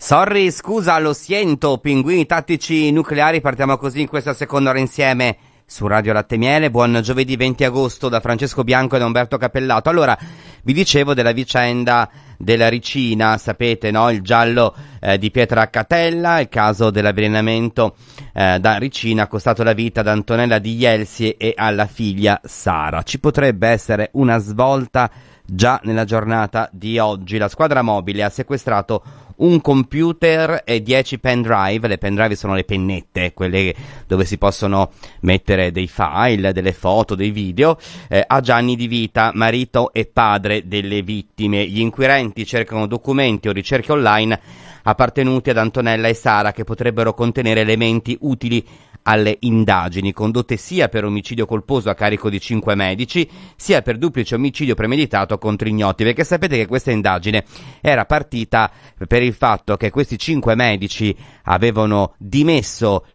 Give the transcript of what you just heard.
Sorry, scusa, lo siento, pinguini tattici nucleari, partiamo così in questa seconda ora insieme su Radio Latte e Miele. Buon giovedì 20 agosto da Francesco Bianco e da Umberto Cappellato. Allora, vi dicevo della vicenda della Ricina, sapete, no? Il giallo di Pietracatella, il caso dell'avvelenamento da Ricina ha costato la vita ad Antonella Di Jelsi e alla figlia Sara. Ci potrebbe essere una svolta già nella giornata di oggi. La squadra mobile ha sequestrato un computer e 10 pendrive. Le pendrive sono le pennette, quelle dove si possono mettere dei file, delle foto, dei video, a Gianni Di Vita, marito e padre delle vittime. Gli inquirenti cercano documenti o ricerche online appartenuti ad Antonella e Sara che potrebbero contenere elementi utili alle indagini condotte sia per omicidio colposo a carico di 5 medici sia per duplice omicidio premeditato contro ignoti, perché sapete che questa indagine era partita per il fatto che questi 5 medici avevano dimesso